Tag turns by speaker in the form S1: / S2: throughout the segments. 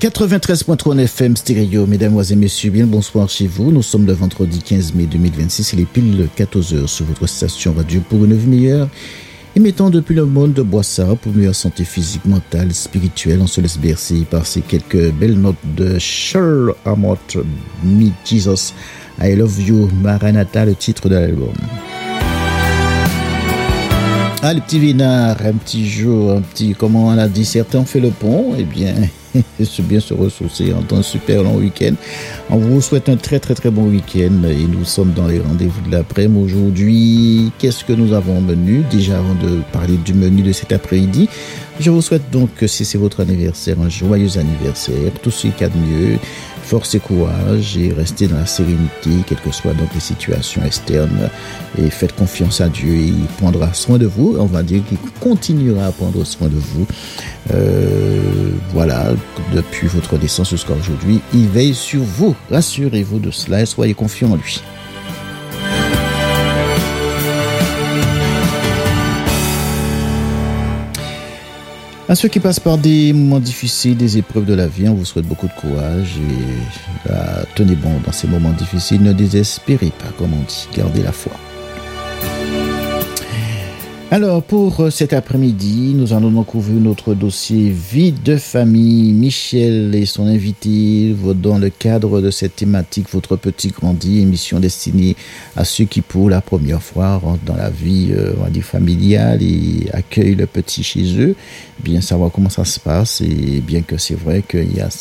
S1: 93.3 FM stéréo, mesdames et messieurs, bien le bonsoir chez vous. Nous sommes le vendredi 15 mai 2026, il est pile 14h sur votre station radio pour une vie meilleure. Émettant depuis le monde de Boissard pour meilleure santé physique, mentale, spirituelle. On se laisse bercer par ces quelques belles notes de Cheryl Amott, Me Jesus, I Love You, Maranatha, le titre de l'album. Ah, le petit vinard, un petit jour, un petit, comment on a dit, certains ont fait le pont, eh bien, c'est bien se ressourcer en un super long week-end. On vous souhaite un très très très bon week-end et nous sommes dans les rendez-vous de l'après-midi. Aujourd'hui, qu'est-ce que nous avons au menu? Déjà, avant de parler du menu de cet après-midi, je vous souhaite donc, si c'est votre anniversaire, un joyeux anniversaire, tout ce qu'il y a de mieux. Force et courage et restez dans la sérénité, quelles que soient donc les situations externes, et faites confiance à Dieu et il prendra soin de vous. On va dire qu'il continuera à prendre soin de vous. Voilà, depuis votre naissance jusqu'à aujourd'hui, il veille sur vous. Rassurez-vous de cela et soyez confiants en lui. À ceux qui passent par des moments difficiles, des épreuves de la vie, on vous souhaite beaucoup de courage et tenez bon dans ces moments difficiles. Ne désespérez pas, comme on dit, gardez la foi. Alors, pour cet après-midi, nous allons donc ouvrir notre dossier vie de famille. Michel et son invité, dans le cadre de cette thématique, Votre Petit Grandit, émission destinée à ceux qui, pour la première fois, rentrent dans la vie, on va dire, familiale et accueillent le petit chez eux. Bien savoir comment ça se passe et bien que c'est vrai qu'il y a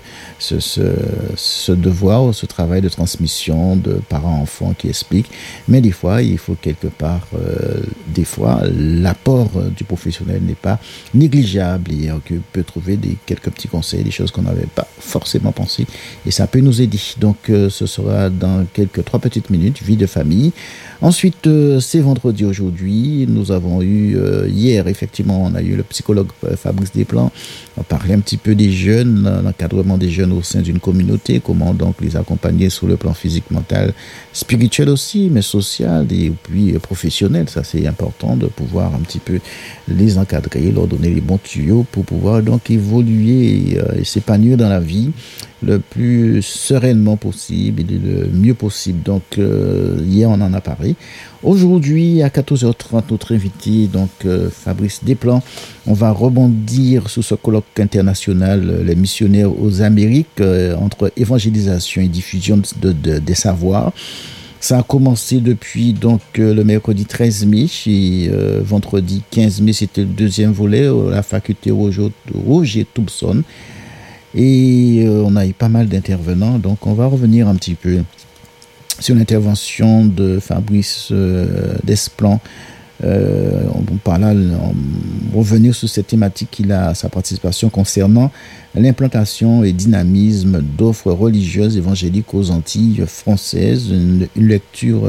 S1: ce devoir, ce travail de transmission de parents-enfants qui explique, mais des fois, il faut quelque part, des fois, l'apport du professionnel n'est pas négligeable et on peut trouver quelques petits conseils, des choses qu'on n'avait pas forcément pensé et ça peut nous aider. Donc ce sera dans 3 petites minutes, vie de famille. Ensuite, c'est vendredi aujourd'hui. Nous avons eu, hier, effectivement, on a eu le psychologue Fabrice Desplan. On parlait un petit peu des jeunes, l'encadrement des jeunes au sein d'une communauté, comment donc les accompagner sur le plan physique, mental, spirituel aussi, mais social et puis professionnel. Ça, c'est important de pouvoir un petit peu les encadrer, leur donner les bons tuyaux pour pouvoir donc évoluer et s'épanouir dans la vie le plus sereinement possible et le mieux possible. Donc, hier, on en a parlé. Aujourd'hui, à 14h30, notre invité, donc Fabrice Desplan, on va rebondir sur ce colloque international, les missionnaires aux Amériques, entre évangélisation et diffusion des savoirs. Ça a commencé depuis donc le mercredi 13 mai et vendredi 15 mai, c'était le deuxième volet à la faculté Roger Thompson. Et on a eu pas mal d'intervenants, donc on va revenir un petit peu sur l'intervention de Fabrice Desplan. On revenir sur cette thématique qu'il a, sa participation concernant l'implantation et dynamisme d'offres religieuses évangéliques aux Antilles françaises, une lecture